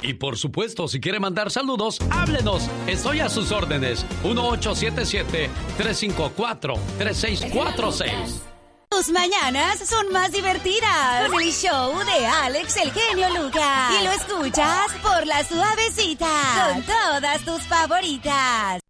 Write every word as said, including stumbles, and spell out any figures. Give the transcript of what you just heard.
Y por supuesto, si quiere mandar saludos, háblenos. Estoy a sus órdenes. uno ocho siete siete, tres cinco cuatro, tres seis cuatro seis. Tus mañanas son más divertidas. El show de Alex, el genio Lucas. Y lo escuchas por La Suavecita. Con todas tus favoritas.